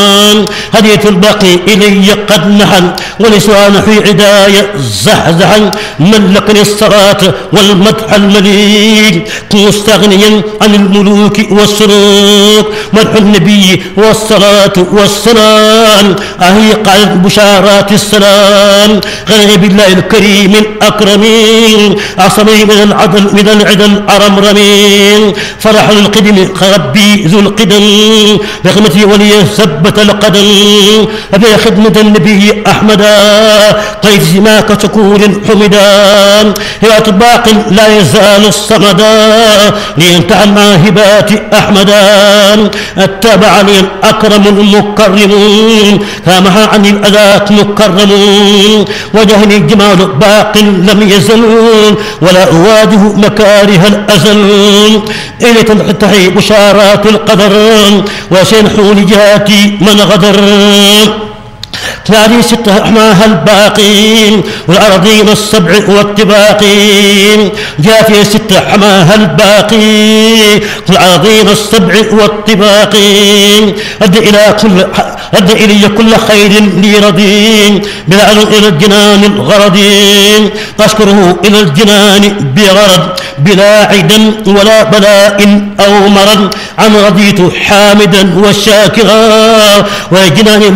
هديت الباقي إلي قد نحل ولسان في عداية زحزحا ملكني الصلاة والمدح المليك مستغنيا عن الملوك والسلوك مدح النبي والصلاة والسلام أهي قاعدة بشارات السلام غني بالله الكريم الأكرمين عصمي من العدل الأرمرمين فرح القدم ربي ذو القدم بخدمتي ولي ثبت القدم أبي خدمة النبي أحمدا قيد سماك سكون حمدا يا باق لا يزال الصمدا لينتهى الماهبات أحمدا اتبعني الأكرم المكرم كامها عن الأذات مكرم وجهني جمال باق لم يزل ولا أواجه مكاره الأزل إليك تنتهي بشارات القدر وسينحو لجاتي من غدر ثاني ستة أحماها الباقين والأرضين السبع والطباقين جافي ستة أحماها الباقين والأرضين السبع والطباقين أدى إلي كل خير لي رضين بلعن إلى الجنان الغرضين أشكره إلى الجنان بغرض بلا عدا ولا بلاء أو مرض عن رضيت حامدا وشاكرا وجنان